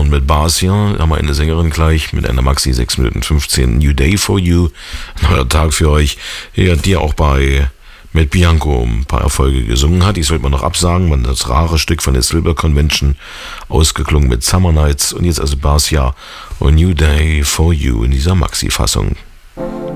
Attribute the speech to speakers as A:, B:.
A: Und mit Basia haben wir eine Sängerin gleich mit einer Maxi 6 Minuten 15. New Day for You, neuer Tag für euch. Ja, die auch bei mit Bianco ein paar Erfolge gesungen hat. Ich sollte mal noch absagen, man das rare Stück von der Silver Convention, ausgeklungen mit Summer Nights. Und jetzt also Basia und New Day for You in dieser Maxi-Fassung.